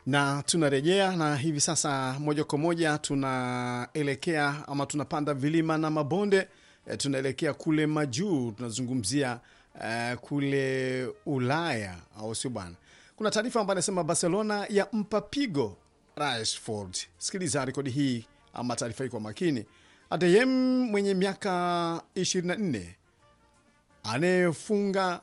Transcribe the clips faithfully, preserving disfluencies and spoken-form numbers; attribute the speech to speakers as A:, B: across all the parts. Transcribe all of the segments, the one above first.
A: Na tunarejea na hivi sasa moja kwa moja tunaelekea ama tunapanda vilima na mabonde. E, tunaelekea kule majuu, tunazungumzia e, kule Ulaya, au sio bwana? Kuna taarifa ambayo inasema Barcelona ya mpa pigo Rashford. Sikiliza rekodi hii ama taarifa hii kwa makini. Adeyem mwenye miaka ishirini na nne anayefunga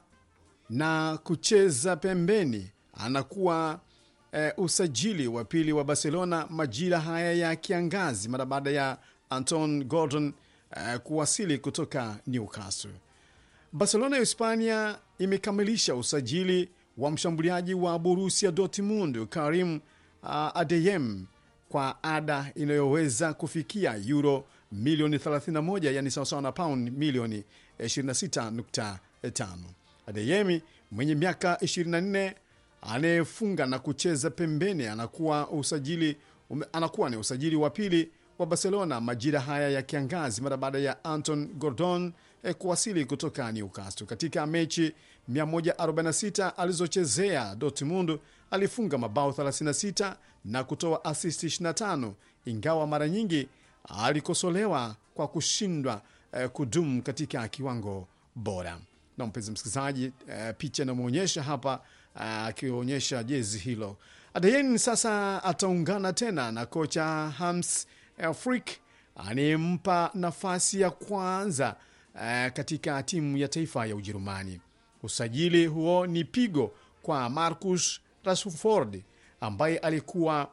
A: na kucheza pembeni anakuwa e, usajili wa pili wa Barcelona majira haya ya kiangazi mara baada ya Anton Gordon e, kuwasili kutoka Newcastle. Barcelona ya Hispania imekamilisha usajili wa mshambuliaji wa Borussia Dortmund Karim uh, Adeyem kwa ada inayoweza kufikia euro milioni thelathini na moja, yani sawasawa na pound milioni ishirini na sita nukta tano. Adeyem mwenye miaka ishirini na nne anayefunga na kucheza pembeni anakuwa usajili anakuwa ni usajili wa pili wa Barcelona majira haya ya kiangazi mara baada ya Anton Gordon eh, kuwasili kutoka Newcastle. Katika mechi mia moja arobaini na sita alizochezea Dortmund alifunga mabao thelathini na sita na kutoa assist ishirini na tano, ingawa mara nyingi alikosolewa kwa kushindwa eh, kudumu katika kiwango bora. Na mpenzi msikilizaji, eh, picha inamuonyesha hapa akionyesha uh, jezi hilo. Adeyem sasa ataungana tena na kocha Hans Flick anayempa nafasi ya kwanza uh, katika timu ya taifa ya Ujerumani. Usajili huo ni pigo kwa Marcus Rashford ambaye alikuwa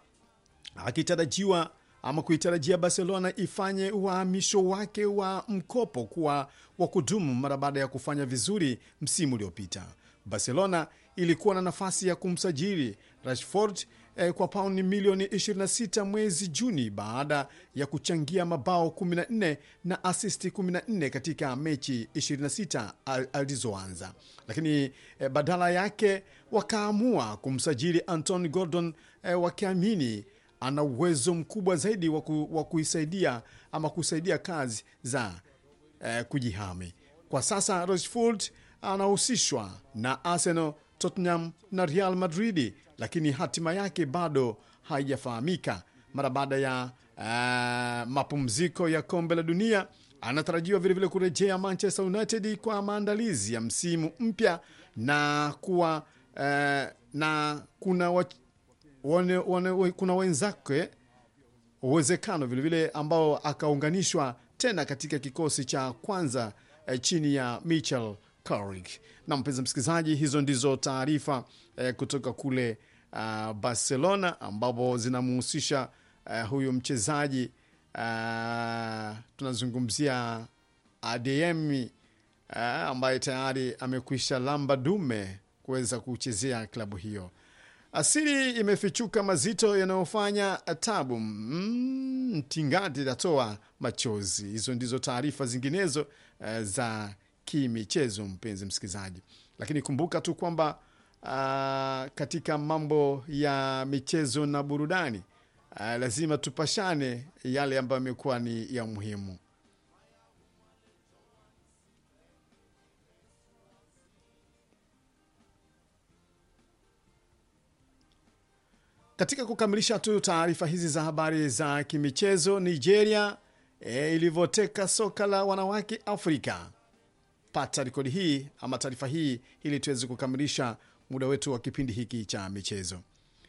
A: akitarajiwa ama kuitarajia Barcelona ifanye uhamisho wake wa mkopo kuwa wa kudumu mara baada ya kufanya vizuri msimu uliopita. Barcelona ilikuwa na nafasi ya kumsajili Rashford eh, kwa paundi milioni ishirini na sita mwezi Juni baada ya kuchangia mabao kumi na nne na asisti kumi na nne katika mechi ishirini na sita alizoanza. Lakini eh, badala yake wakaamua kumsajili Anton Gordon eh, wakiamini ana uwezo mkubwa zaidi wa kuisaidia ama kusaidia kazi za eh, kujihami. Kwa sasa Rashford anahusishwa na Arsenal, Tottenham na Real Madrid, lakini hatima yake bado haijafahamika. Mara baada ya uh, mapumziko ya kombe la dunia anatarajiwa vile vile kurejea Manchester United kwa maandalizi ya msimu mpya na kuwa uh, na kuna wa, wane, wane, kuna wenzake uwezekano vile vile ambao akaunganishwa tena katika kikosi cha kwanza uh, chini ya Michel Carrick. Na mpenzi msikilizaji, hizo ndizo taarifa eh, kutoka kule uh, Barcelona ambapo zinamhusisha uh, huyu mchezaji uh, tunazungumzia Adeyem uh, ambaye tayari amekwisha lamba dume kuweza kuchezea klabu hiyo. Asili imefichuka mazito yanayofanya tabu mm, mtingati tatoa machozi. Hizo ndizo taarifa zinginezo uh, za kimichezo mpenzi msikilizaji, lakini kumbuka tu kwamba uh, katika mambo ya michezo na burudani uh, lazima tupashane yale ambayo yamekuwa ni ya muhimu. Katika kukamilisha tu taarifa hizi za habari za kimichezo, Nigeria e, ilivyoteka soka la wanawake Afrika. Pata rekodi hii ama taarifa hii ili tuweze kukamilisha muda wetu wa kipindi hiki cha michezo.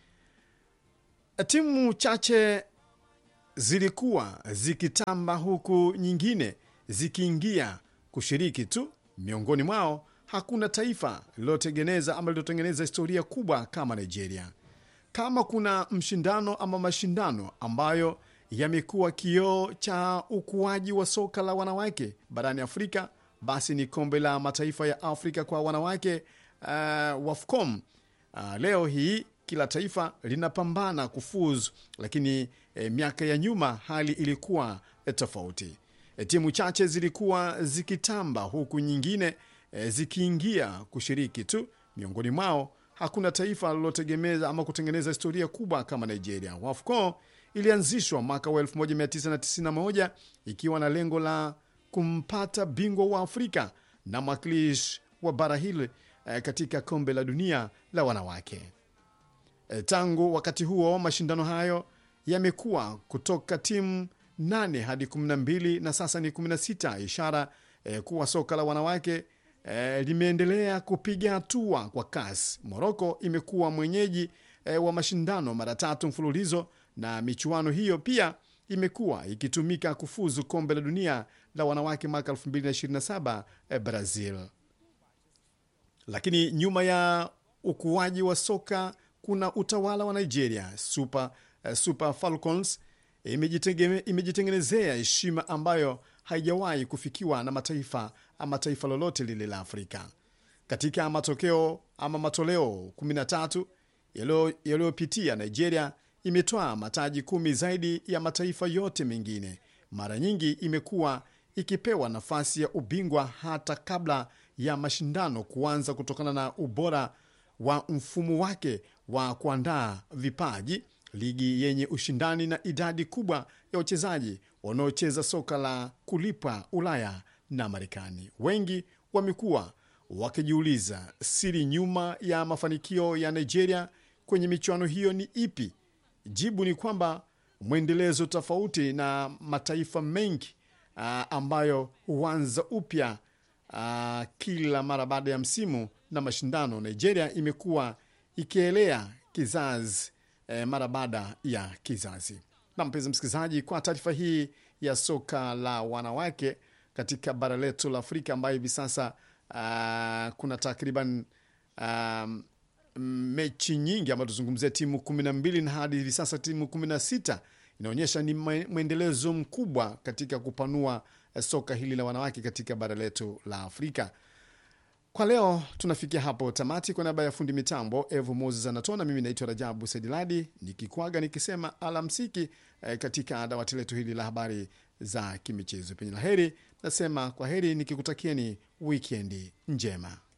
A: Timu chache zilikuwa zikitamba huku nyingine zikiingia kushiriki tu. Miongoni mwao hakuna taifa lilotengeneza ama lilotengeneza historia kubwa kama Nigeria. Kama kuna mshindano ama mashindano ambayo yamekuwa kioo cha ukuaji wa soka la wanawake barani Afrika, basi ni kombe la mataifa ya Afrika kwa wanawake uh, WAFCON. Uh, leo hii kila taifa linapambana kufuzu, lakini eh, miaka ya nyuma hali ilikuwa eh, tofauti. Eh, timu chache zilikuwa zikitamba huku nyingine eh, zikiingia kushiriki tu. Miongoni mwao hakuna taifa lilotegemeza ama kutengeneza historia kubwa kama Nigeria. WAFCON ilianzishwa mwaka wa elfu moja mia tisa tisini na moja ikiwa na lengo la kumpata bingwa wa Afrika na mwakilishi wa bara hili eh, katika kombe la dunia la wanawake. E, tangu wakati huo mashindano hayo yamekuwa kutoka timu nane hadi kumi na mbili na sasa ni kumi na sita, ishara e, kuwa soka la wanawake e, limeendelea kupiga hatua kwa kasi. Morocco imekuwa mwenyeji e, wa mashindano mara tatu mfululizo, na michuano hiyo pia imekuwa ikitumika kufuzu kombe la dunia la wanawake mwaka elfu mbili ishirini na saba e, Brazil. Lakini nyuma ya ukuaji wa soka kuna utawala wa Nigeria. Super, uh, Super Falcons imejitenge, imejitengenezea heshima ambayo haijawahi kufikiwa na mataifa ama taifa lolote lile la Afrika. Katika matokeo ama matoleo kumi na tatu yaliyopitia, Nigeria imetoa mataji kumi zaidi ya mataifa yote mengine. Mara nyingi imekuwa ikipewa nafasi ya ubingwa hata kabla ya mashindano kuanza kutokana na ubora wa mfumo wake wa kuandaa vipaji, ligi yenye ushindani na idadi kubwa ya wachezaji wanaocheza soka la kulipwa Ulaya na Marekani. Wengi wamekuwa wakijiuliza siri nyuma ya mafanikio ya Nigeria kwenye michuano hiyo ni ipi? Jibu ni kwamba mwendelezo tofauti na mataifa mengi uh, ambayo huanza upya uh, kila mara baada ya msimu na mashindano. Nigeria imekuwa ikielea kizazi eh, mara baada ya kizazi. Na mpenzi msikilizaji, kwa taarifa hii ya soka la wanawake katika bara letu la Afrika, ambayo hivi sasa uh, kuna takriban um, mechi nyingi ambayo tuzungumzia timu kumi na mbili na hadi hivi sasa timu kumi na sita, inaonyesha ni mwendelezo mkubwa katika kupanua soka hili la wanawake katika bara letu la Afrika. Kwa leo tunafikia hapo tamati. Kwa niaba ya fundi mitambo Evo Moses Anatona, mimi naitwa Rajabu Saidiladi nikikwaga nikisema alamsiki eh, katika dawati letu hili la habari za kimichezo. Penye la heri nasema kwa heri nikikutakieni weekendi njema.